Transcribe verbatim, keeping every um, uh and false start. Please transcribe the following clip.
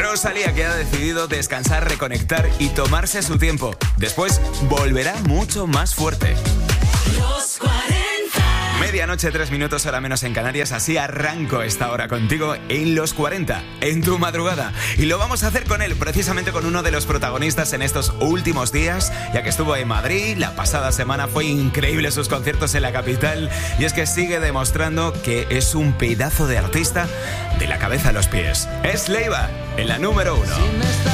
Rosalía, que ha decidido descansar, reconectar y tomarse su tiempo. Después volverá mucho más fuerte. Los cuarenta. Medianoche, tres minutos, hora menos en Canarias. Así arranco esta hora contigo en Los cuarenta, en tu madrugada. Y lo vamos a hacer con él, precisamente con uno de los protagonistas en estos últimos días, ya que estuvo en Madrid. La pasada semana fue increíble sus conciertos en la capital. Y es que sigue demostrando que es un pedazo de artista de la cabeza a los pies. Es Leiva, en la número uno.